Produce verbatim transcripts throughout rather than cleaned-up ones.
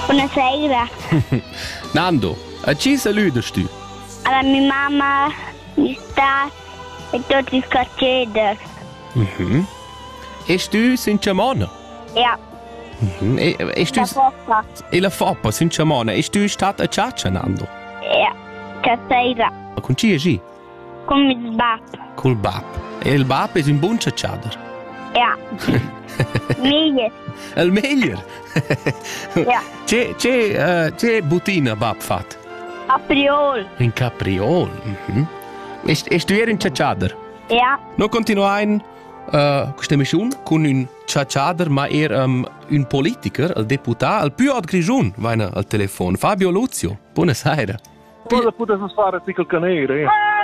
Buonasera. Nando, a chi salutas tu? Alla mia mamma, mi sta e tutti i scacciatori. Mhm. E tu sin Ciamona? Ja. Mhm. E, e tu... La foppa. E la foppa sin Ciamona. E tu stat a Ciaccia, Nando? Ja. Stasera. Con chi è gi? Con il bap. Col bap. E il bap è un buon ciacciader. Ja. Meglio. Il meglio? Ja. C'è, c'è, uh, c'è buttina bap fat? Capriol. In capriol. Mhm. E, e tu eri in ciacciader? Ja. No continuain uh, questa mission con un ciacciader, ma era um, un politiker, il deputato, il più alto grigiun, vaina al telefono. Fabio Luzio. Buonasera. Cosa potete fare di quel canere?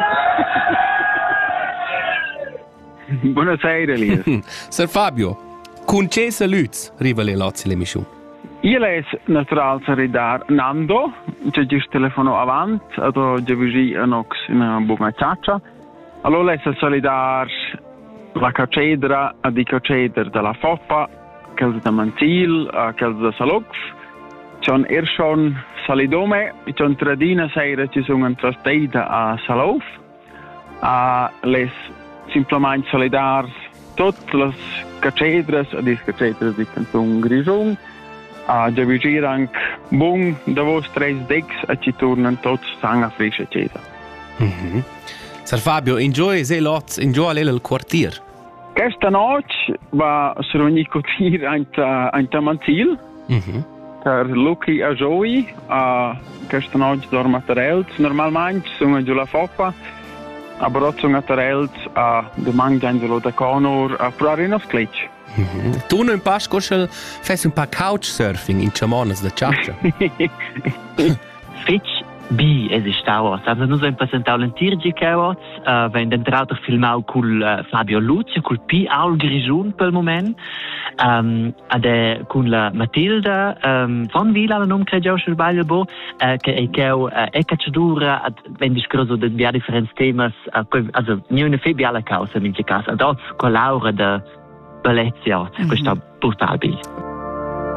Buonasera, Elias. Sir Fabio, con che saluts rivale l'ozzi le mission? Io les natural saridar Nando, c'è già telefono avanti, ado già visi anox in una buona ciaccia. Allora les solidar la cacedra a di cacedra della Foppa, quel da Manzil, quel da Salux. C'è er schon salidome, c'è tradina seira ci sono un trasteida a Salof. A les simplement solidar tutte le cacedras, a di cacedras di Canton Grigion. A già vigir anche buon da vos tres decks a ci tornan tots sanga frisce ceda. Mm-hmm. Sir Fabio, enjoy se lots, enjoy il quartier. Questa notte va a riunire cotir a Manzil. Mm-hmm. Per Lucky a Joey, a questa notte dormo a Terelz. Normalmente sono giù la Foppa, a Brozzong a Terelz, a domani Angelo da Conor, a Prarino Scletch. Mm-hmm. Tu non pas coschel fes un pa couchsurfing in Ciamonas da Ciaccia. Fetch B es istau. Also nus ein presentau l'entirgi keots, uh, wenn den trauter filmau cul uh, Fabio Luzio, cul Pi Aul Grigiun pel moment, um, ade cun la Matilda um, von Vila, la nom cregiau sul Bagliabo, uh, che e cheu uh, e cacciadura, ad wenn discorso de via differents temas, uh, also nie una febia alla causa in che casa, ad oz con Laura de Bellezia, mm-hmm. Questo portabile.